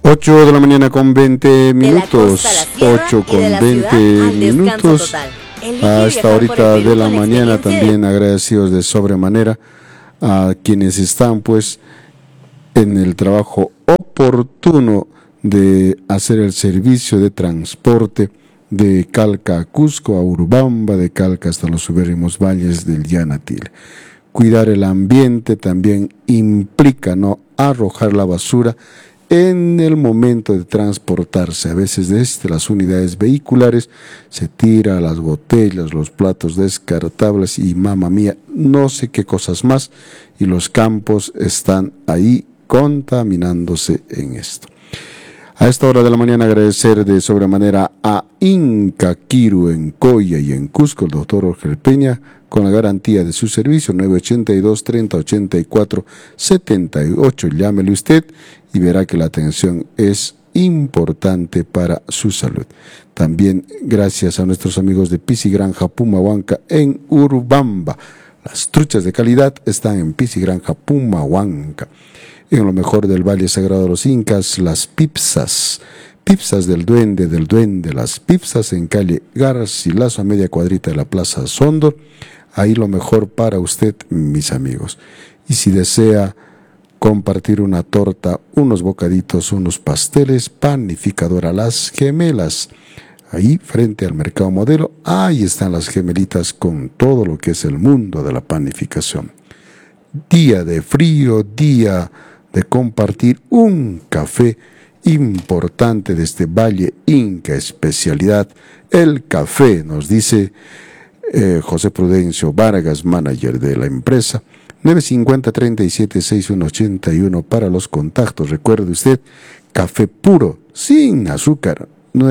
8 de la mañana con 20 minutos. 8 con 20 minutos. A esta horita de la mañana también agradecidos de sobremanera a quienes están pues en el trabajo oportuno de hacer el servicio de transporte de Calca a Cusco, a Urubamba, de Calca hasta los ubérrimos valles del Llanatil. Cuidar el ambiente también implica no arrojar la basura en el momento de transportarse. A veces desde las unidades vehiculares se tira las botellas, los platos descartables y mamá mía, no sé qué cosas más, y los campos están ahí contaminándose en esto. A esta hora de la mañana agradecer de sobremanera a Inca Quiru en Coya y en Cusco, el doctor Jorge Peña, con la garantía de su servicio, 982-30-84-78. Llámele usted y verá que la atención es importante para su salud. También gracias a nuestros amigos de Piscigranja Pumahuanca en Urubamba. Las truchas de calidad están en Piscigranja Pumahuanca. En lo mejor del Valle Sagrado de los Incas, las pipsas del duende, las pipsas en calle Garcilaso, a media cuadrita de la Plaza Sondor. Ahí lo mejor para usted, mis amigos. Y si desea compartir una torta, unos bocaditos, unos pasteles, panificadora Las Gemelas. Ahí frente al Mercado Modelo, ahí están las gemelitas con todo lo que es el mundo de la panificación. Día de frío, día de compartir un café importante de este Valle Inca, especialidad, el café, nos dice José Prudencio Vargas, manager de la empresa. 950-376181 para los contactos. Recuerde usted, café puro, sin azúcar.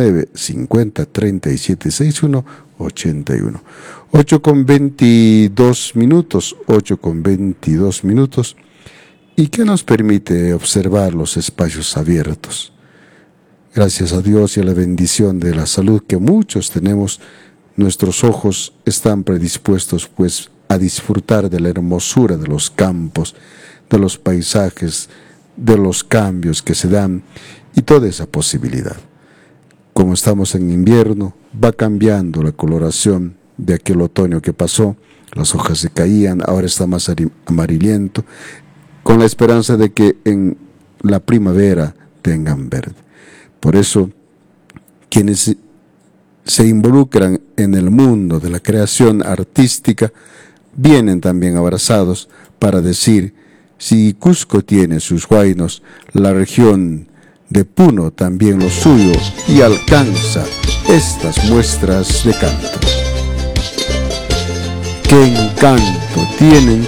950-376181. 8 con 22 minutos. 8 con 22 minutos. ¿Y qué nos permite observar los espacios abiertos? Gracias a Dios y a la bendición de la salud que muchos tenemos, nuestros ojos están predispuestos pues a disfrutar de la hermosura de los campos, de los paisajes, de los cambios que se dan y toda esa posibilidad. Como estamos en invierno, va cambiando la coloración de aquel otoño que pasó, las hojas se caían, ahora está más amarillento, con la esperanza de que en la primavera tengan verde. Por eso, quienes se involucran en el mundo de la creación artística vienen también abrazados para decir, si Cusco tiene sus huaynos, la región de Puno también lo suyo y alcanza estas muestras de canto. ¿Qué encanto tienen